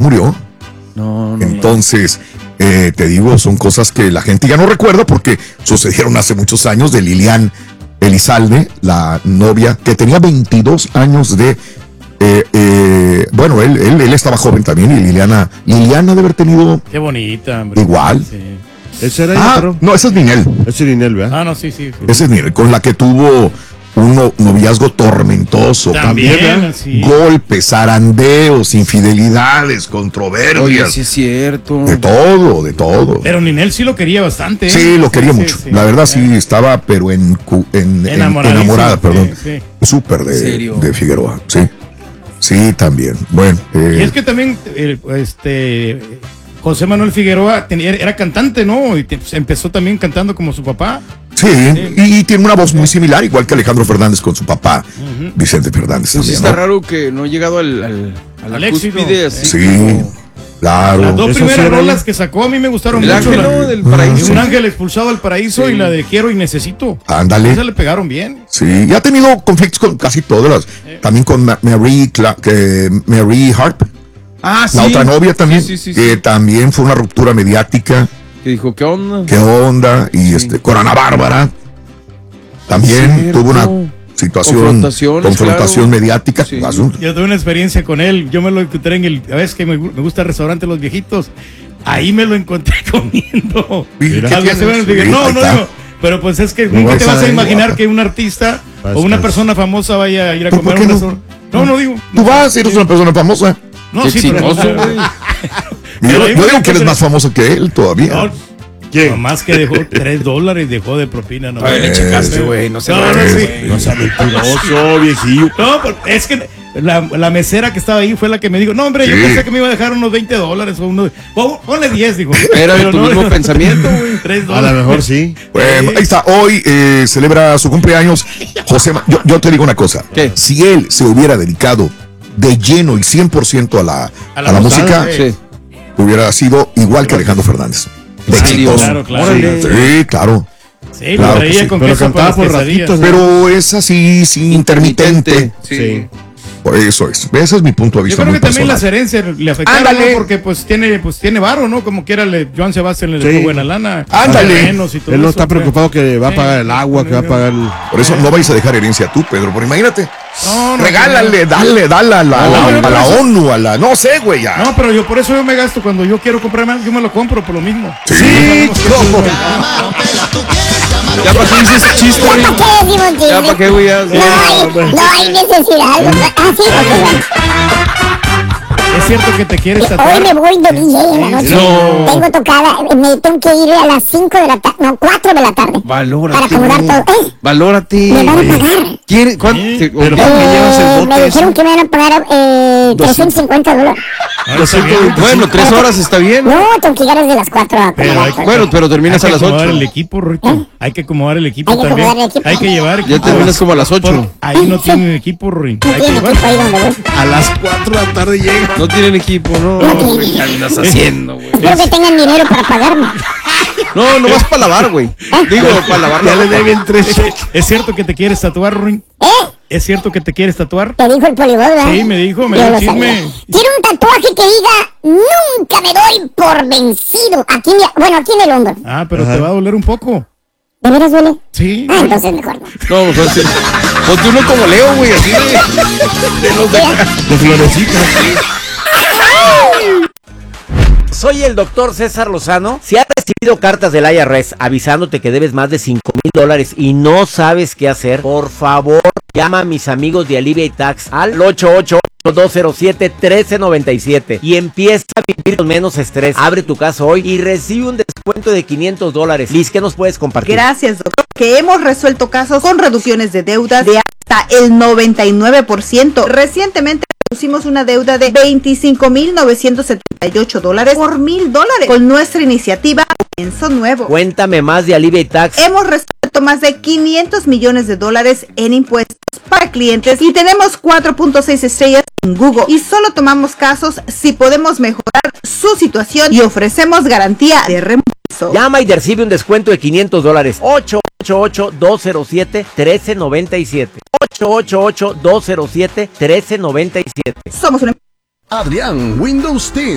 murió. No. Entonces, te digo, son cosas que la gente ya no recuerda porque sucedieron hace muchos años. De Lilian Elizalde, la novia, que tenía 22 años de... bueno, él estaba joven también, y Liliana debe haber tenido... Qué bonita, hombre. Igual. Sí. ¿Ese era otro? No, ese es Ninel. Ese es Ninel, ¿verdad? Ah, no, sí. Ese es Ninel, con la que tuvo un noviazgo tormentoso. También, sí. Golpes, zarandeos, infidelidades, controversias. Oye, sí es cierto. De todo. Pero Ninel sí lo quería bastante. ¿eh? Sí, lo quería mucho. Sí. La verdad sí estaba, pero enamorada, perdón. Sí. Súper ¿Serio? de Figueroa, sí. Sí, también. Bueno. Y es que también, José Manuel Figueroa era cantante, ¿no? Y empezó también cantando como su papá. Sí, y tiene una voz muy similar, igual que Alejandro Fernández con su papá, Vicente Fernández. Pues sí También, está ¿no? raro que no ha llegado a la éxito. cúspide así. Sí, claro. Las dos Eso primeras sí, rolas que sacó a mí me gustaron El mucho. ángel, ¿no? Del paraíso. Un ángel expulsado del paraíso, Sí. y la de Quiero y Necesito. Ándale. Esa le pegaron bien. Sí, y ha tenido conflictos con casi todas. También con Mary Harp, Ah, sí. la otra novia también, Sí. que también fue una ruptura mediática. Que dijo, ¿qué onda? ¿Qué onda? Y con Ana Bárbara también Cierto. tuvo una situación, Confrontación claro. mediática. Sí. Asunto. Yo tuve una experiencia con él. Yo me lo encontré a veces que me gusta el restaurante Los Viejitos. Ahí me lo encontré comiendo. Mira. Algo así, bueno, dije, Sí, no, ahí no está. digo. Pero pues es que No nunca te vas vas a a ir, imaginar guapa. que un artista Vas, o una vas. persona famosa vaya a ir a ¿Pero por comer a qué un no? restaurante. No digo. Tú vas, eres una persona famosa. No, Qué sí, pero chismoso, güey. Yo ahí digo me que eres encontré- más famoso que él todavía. No, ¿Quién? nomás que dejó $3 dejó de propina. No, Ay, le checaste, güey. No se No, sí. No sea mentiroso, viejillo. No, pero es que la mesera que estaba ahí fue la que me dijo, no, hombre, yo Sí. pensé que me iba a dejar unos $20 o unos... Ponle 10, dijo. Era de tu no, mismo pensamiento, güey. $3. A lo mejor sí. Bueno, ahí está. Hoy celebra su cumpleaños José. Yo te digo una cosa. ¿Qué? Si él se hubiera dedicado de lleno y 100% a la música, Sí. hubiera sido igual que Alejandro Fernández. De ¿En serio? exitoso. Claro. Órale. Sí, claro. Sí, Claro lo que traía sí, con pero queso cantaba para por las quesadillas. ratitos, Pero es así, sí, intermitente. Sí. Por eso es. Ese es mi punto de Yo vista. creo muy que también personal. las herencias le afectaron, Ándale. ¿no? Porque pues tiene varo, ¿no? Como quiera, Joan Sebastián le dejó Sí. buena lana. Ándale. Terrenos y todo Él no eso, está preocupado que va a Sí. pagar el agua, que va a pagar el... Por eso no vais a dejar herencia tú, Pedro. Porque imagínate. No, Regálale, dale a la ONU, a la. No sé, güey, ya. No, pero por eso yo me gasto. Cuando yo quiero comprarme algo, yo me lo compro por lo mismo. Sí, ¿cómo? ¿Ya para qué dices ese chiste, güey? ¿Para qué decimos chisme? ¿Ya para qué, güey? Ya- No hay necesidad. Ah, sí, Es cierto que te quieres Hoy tatuar. me voy de DJ en la noche. No. Tengo tocada, me tengo que ir a las 5 de la tarde, no, 4 de la tarde. Valórate, Para acomodar güey. todo. Valórate. Me van a güey. pagar. ¿Cuánto? Sí, pero ¿para qué llevas el bote Me dijeron ese? que me van a pagar $350. Ah, está bien. Bueno, 3 horas está bien. No, tengo que llegar desde las 4 a Pero acomodar todo. Bueno, pero terminas a Hay que las acomodar 8. el equipo, Rito. Hay que acomodar el equipo Hay que también. acomodar el equipo. Hay que llevar Ya terminas como a las 8. Ahí no tienen equipo, Rito. No Hay que tiene llevar. equipo ahí donde voy. A las 4 de la tarde llega. No tienen equipo, no. güey, ¿Qué andas haciendo, güey? Espero que tengan dinero para pagarme. No, no vas para lavar, güey. Digo, para lavar. Ya le deben 3. ¿Es cierto que te quieres tatuar, Ruin? ¿Es cierto que te quieres tatuar? Te dijo el poliglot, ¿verdad? Sí, me dijo, me Yo dio lo el chisme. sabía. Quiero un tatuaje que diga, nunca me doy por vencido. Aquí, aquí en el hombro. Ah, pero te va a doler un poco. ¿De veras duele? Sí. Ah, entonces mejor no. No, mejor sí. Ponte uno como Leo, güey, así de. De florecita. Soy el doctor César Lozano. Si has recibido cartas del IRS avisándote que debes más de $5,000 y no sabes qué hacer, por favor, llama a mis amigos de Alivia y Tax al 888-207-1397 y empieza a vivir con menos estrés. Abre tu caso hoy y recibe un descuento de $500. Liz, ¿qué nos puedes compartir? Gracias, doctor. Que hemos resuelto casos con reducciones de deudas de hasta el 99%. Recientemente reducimos una deuda de $25,978 por $1,000 con nuestra iniciativa Comienzo Nuevo. Cuéntame más de Alivia y Tax. Hemos resuelto más de $500 millones en impuestos para clientes y tenemos 4.6 estrellas en Google. Y solo tomamos casos si podemos mejorar su situación y ofrecemos garantía de reembolso. Llama y recibe un descuento de $500. 888-207-1397. 888-207-1397. Somos una Adrián, Windows 10